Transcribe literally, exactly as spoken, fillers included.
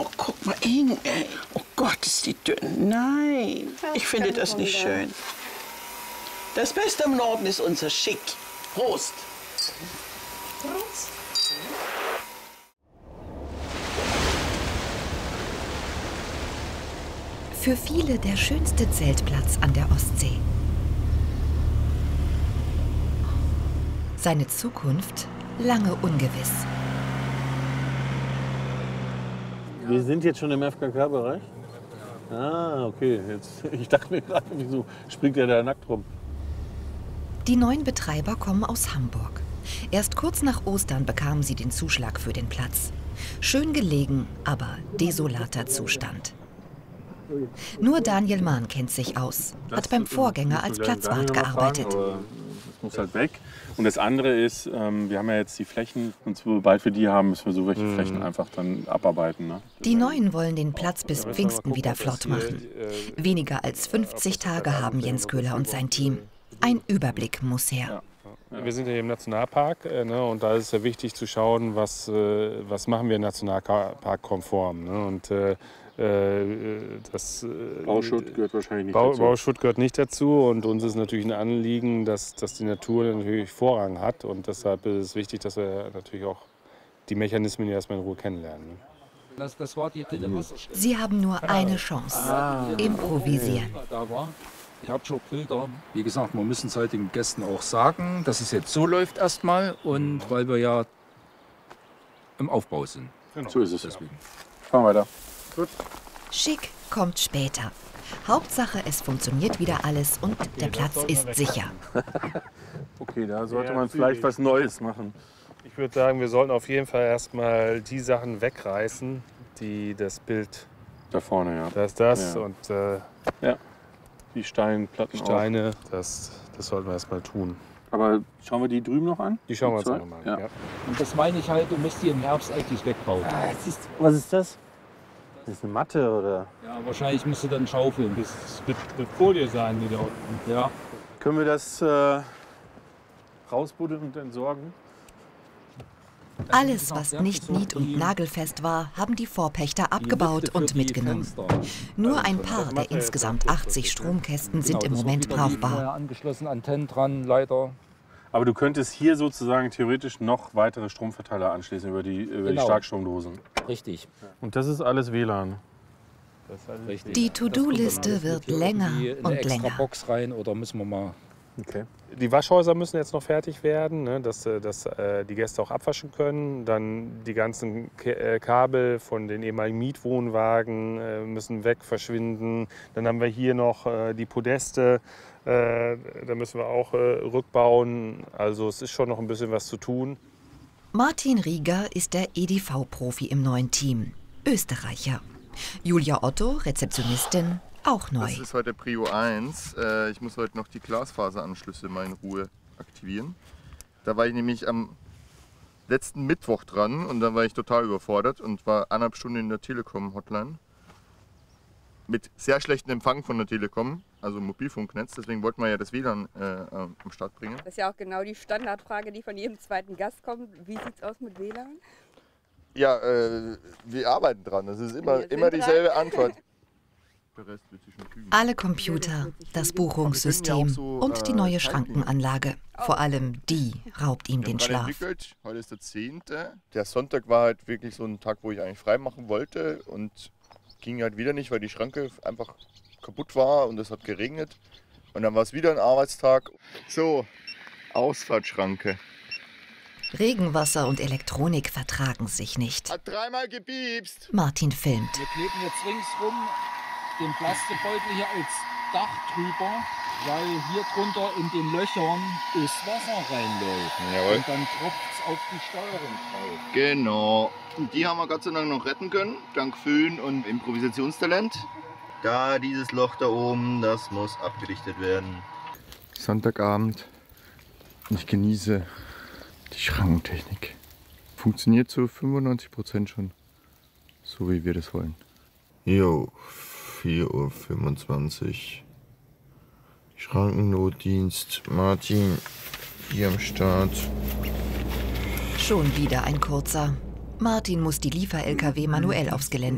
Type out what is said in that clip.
Oh, guck mal, eng, ey. Oh Gott, ist die dünn. Nein, ich finde das nicht schön. Das Beste im Norden ist unser Schick. Prost. Prost. Für viele der schönste Zeltplatz an der Ostsee. Seine Zukunft lange ungewiss. Wir sind jetzt schon im F K K-Bereich? Ah, okay. Jetzt, ich dachte mir gerade, wieso springt der da nackt rum? Die neuen Betreiber kommen aus Hamburg. Erst kurz nach Ostern bekamen sie den Zuschlag für den Platz. Schön gelegen, aber desolater Zustand. Nur Daniel Mahn kennt sich aus, hat beim Vorgänger als Platzwart gearbeitet. Das muss halt weg. Und das andere ist, ähm, wir haben ja jetzt die Flächen und sobald wir die haben, müssen wir so welche mhm. Flächen einfach dann abarbeiten. Ne? Die Neuen wollen den Platz bis Pfingsten wieder flott machen. Weniger als fünfzig Tage haben Jens Köhler und sein Team. Ein Überblick muss her. Wir sind ja im Nationalpark, ne, und da ist es ja wichtig zu schauen, was, äh, was machen wir Nationalpark-konform. Ne? Und äh, das Bauschutt gehört wahrscheinlich nicht Bau, dazu. Bauschutt gehört nicht dazu und uns ist natürlich ein Anliegen, dass, dass die Natur natürlich Vorrang hat und deshalb ist es wichtig, dass wir natürlich auch die Mechanismen erstmal in Ruhe kennenlernen. Ne? Das, das war die Sie haben nur eine Chance. Ah, improvisieren. Ich habe schon Bilder. Wie gesagt, wir müssen es halt den Gästen auch sagen, dass es jetzt so läuft erstmal und weil wir ja im Aufbau sind. Genau. So ist es. Deswegen. Fahren wir weiter. Gut. Schick kommt später. Hauptsache, es funktioniert wieder alles und der Platz ist sicher. Okay, da sollte man vielleicht was Neues machen. Ich würde sagen, wir sollten auf jeden Fall erstmal die Sachen wegreißen, die das Bild... Da vorne, ja. Das, das ja. und... Äh, ja. Die Steinplatten Steine, das, das sollten wir erstmal tun. Aber schauen wir die drüben noch an? Die schauen wir uns noch mal an. Ja. Ja. Und das meine ich halt, du musst die im Herbst eigentlich wegbauen. Ah, ist, was ist das? Das ist eine Matte, oder? Ja, wahrscheinlich musst du dann schaufeln. Das wird eine Folie sein, die da unten. Ja. Können wir das äh, rausbuddeln und entsorgen? Alles, was nicht nied- und nagelfest war, haben die Vorpächter abgebaut und mitgenommen. Nur ein paar der insgesamt achtzig Stromkästen sind im Moment brauchbar. Angeschlossen, Antennen dran, Leiter. Aber du könntest hier sozusagen theoretisch noch weitere Stromverteiler anschließen über die, über genau. die Starkstromdosen. Richtig. Und das ist alles W L A N. Richtig. Die To-Do-Liste wird länger und extra länger. Box rein oder müssen wir mal. Okay. Die Waschhäuser müssen jetzt noch fertig werden, ne, dass, dass äh, die Gäste auch abwaschen können. Dann die ganzen K äh, Kabel von den ehemaligen Mietwohnwagen äh, müssen weg, verschwinden. Dann haben wir hier noch äh, die Podeste. Äh, da müssen wir auch äh, rückbauen. Also es ist schon noch ein bisschen was zu tun. Martin Rieger ist der E D V-Profi im neuen Team. Österreicher. Julia Otto, Rezeptionistin, auch neu. Das ist heute Prio eins. Ich muss heute noch die Glasfaseranschlüsse mal in Ruhe aktivieren. Da war ich nämlich am letzten Mittwoch dran und dann war ich total überfordert und war eineinhalb Stunden in der Telekom-Hotline. Mit sehr schlechtem Empfang von der Telekom, also Mobilfunknetz. Deswegen wollten wir ja das W L A N äh, am Start bringen. Das ist ja auch genau die Standardfrage, die von jedem zweiten Gast kommt. Wie sieht es aus mit W L A N? Ja, äh, wir arbeiten dran. Das ist immer, immer dieselbe Antwort. Alle Computer, das Buchungssystem und die neue Schrankenanlage. Vor allem die raubt ihm den Schlaf. Heute ist der zehnte Der Sonntag war halt wirklich so ein Tag, wo ich eigentlich frei machen wollte und ging halt wieder nicht, weil die Schranke einfach kaputt war und es hat geregnet. Und dann war es wieder ein Arbeitstag. So, Ausfahrtschranke. Regenwasser und Elektronik vertragen sich nicht. Hat dreimal gepiepst. Martin filmt. Wir kleben jetzt ringsrum den Plastikbeutel hier als Dach drüber, weil hier drunter in den Löchern das Wasser reinläuft. Jawohl. Und dann tropft es auf die Steuerung drauf. Genau. Und die haben wir Gott sei Dank noch retten können, dank Föhn und Improvisationstalent. Da dieses Loch da oben, das muss abgerichtet werden. Sonntagabend und ich genieße die Schrankentechnik. Funktioniert zu fünfundneunzig Prozent schon, so wie wir das wollen. Jo, vier Uhr fünfundzwanzig. Schrankennotdienst, Martin hier am Start. Schon wieder ein kurzer. Martin muss die Liefer-L K W manuell aufs Gelände